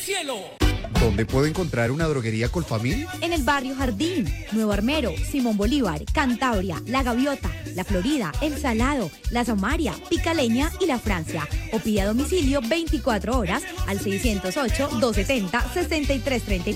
cielo. ¿Dónde puedo encontrar una droguería Colfamil? En el barrio Jardín, Nuevo Armero, Simón Bolívar, Cantabria, La Gaviota, La Florida, El Salado, La Samaria, Picaleña y La Francia. O pide a domicilio 24 horas al 608-270-6333.